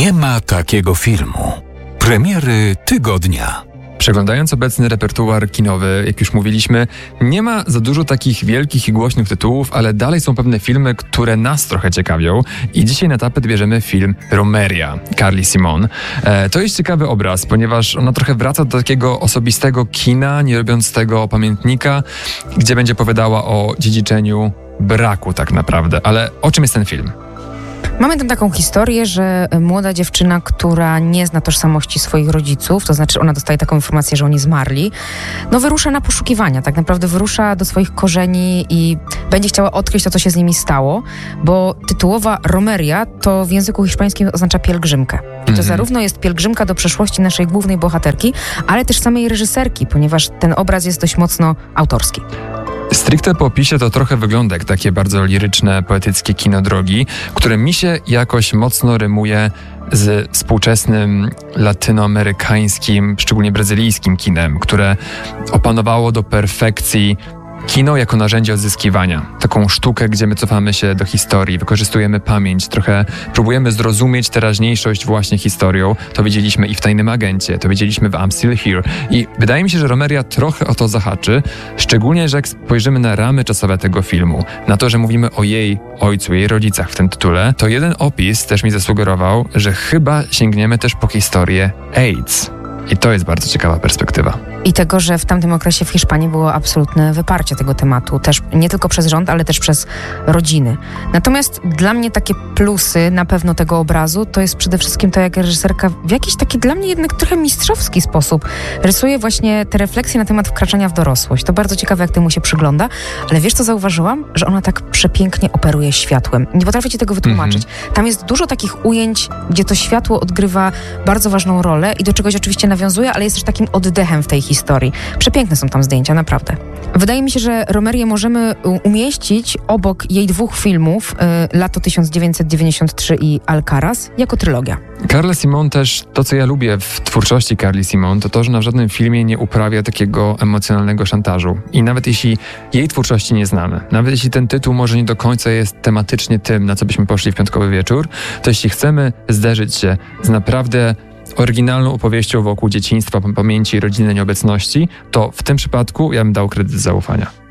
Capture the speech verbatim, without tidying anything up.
Nie ma takiego filmu. Premiery tygodnia. Przeglądając obecny repertuar kinowy, jak już mówiliśmy, nie ma za dużo takich wielkich i głośnych tytułów, ale dalej są pewne filmy, które nas trochę ciekawią i dzisiaj na tapet bierzemy film Romeria, Carly Simon. E, to jest ciekawy obraz, ponieważ ona trochę wraca do takiego osobistego kina, nie robiąc z tego pamiętnika, gdzie będzie opowiadała o dziedziczeniu braku tak naprawdę. Ale o czym jest ten film? Mamy tam taką historię, że młoda dziewczyna, która nie zna tożsamości swoich rodziców, to znaczy ona dostaje taką informację, że oni zmarli, no wyrusza na poszukiwania, tak naprawdę wyrusza do swoich korzeni i będzie chciała odkryć to, co się z nimi stało, bo tytułowa Romeria to w języku hiszpańskim oznacza pielgrzymkę. I to mhm. zarówno jest pielgrzymka do przeszłości naszej głównej bohaterki, ale też samej reżyserki, ponieważ ten obraz jest dość mocno autorski. Stricte po opisie to trochę wygląda jak takie bardzo liryczne, poetyckie kino drogi, które mi się jakoś mocno rymuje z współczesnym latynoamerykańskim, szczególnie brazylijskim kinem, które opanowało do perfekcji kino jako narzędzie odzyskiwania. Taką sztukę, gdzie my cofamy się do historii, wykorzystujemy pamięć, trochę próbujemy zrozumieć teraźniejszość właśnie historią. To widzieliśmy i w Tajnym Agencie, to widzieliśmy w I'm Still Here. I wydaje mi się, że Romeria trochę o to zahaczy, szczególnie, że jak spojrzymy na ramy czasowe tego filmu, na to, że mówimy o jej ojcu, jej rodzicach w tym tytule, to jeden opis też mi zasugerował, że chyba sięgniemy też po historię AIDS. I to jest bardzo ciekawa perspektywa. I tego, że w tamtym okresie w Hiszpanii było absolutne wyparcie tego tematu, też nie tylko przez rząd, ale też przez rodziny. Natomiast dla mnie takie plusy na pewno tego obrazu to jest przede wszystkim to, jak reżyserka w jakiś taki dla mnie jednak trochę mistrzowski sposób rysuje właśnie te refleksje na temat wkraczania w dorosłość. To bardzo ciekawe, jak temu się przygląda, ale wiesz, co zauważyłam? Że ona tak przepięknie operuje światłem. Nie potrafię ci tego wytłumaczyć. Mm-hmm. Tam jest dużo takich ujęć, gdzie to światło odgrywa bardzo ważną rolę i do czegoś oczywiście nawiązuje, ale jest też takim oddechem w tej historii. Przepiękne są tam zdjęcia, naprawdę. Wydaje mi się, że Romerię możemy umieścić obok jej dwóch filmów, y, Lato tysiąc dziewięćset dziewięćdziesiąt trzy i Alcaraz, jako trylogia. Carla Simon też, to co ja lubię w twórczości Carly Simon, to to, że na żadnym filmie nie uprawia takiego emocjonalnego szantażu. I nawet jeśli jej twórczości nie znamy, nawet jeśli ten tytuł może nie do końca jest tematycznie tym, na co byśmy poszli w piątkowy wieczór, to jeśli chcemy zderzyć się z naprawdę oryginalną opowieścią wokół dzieciństwa, pamięci, rodziny, nieobecności, to w tym przypadku ja bym dał kredyt zaufania.